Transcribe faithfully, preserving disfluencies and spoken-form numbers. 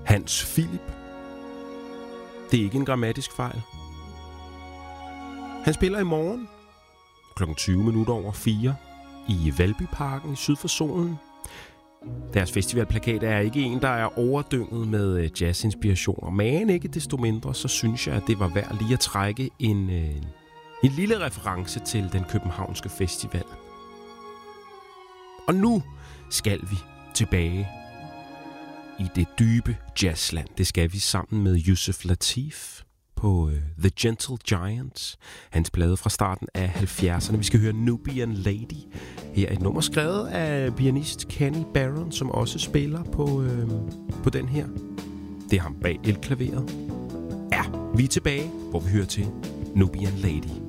Hans Philip. Det er ikke en grammatisk fejl. Han spiller i morgen klokken tyve minutter over fire i Valbyparken i syd for solen. Deres festivalplakat er ikke en, der er overdynget med jazzinspirationer, men ikke desto mindre, så synes jeg, at det var værd lige at trække en, en lille reference til den københavnske festival. Og nu skal vi tilbage i det dybe jazzland. Det skal vi sammen med Yusef Lateef på uh, The Gentle Giant. Hans plade fra starten af halvfjerdserne. Vi skal høre Nubian Lady. Her er et nummer skrevet af pianist Kenny Barron, som også spiller på, uh, på den her. Det er ham bag elklaveret. Ja, vi er tilbage, hvor vi hører til Nubian Lady.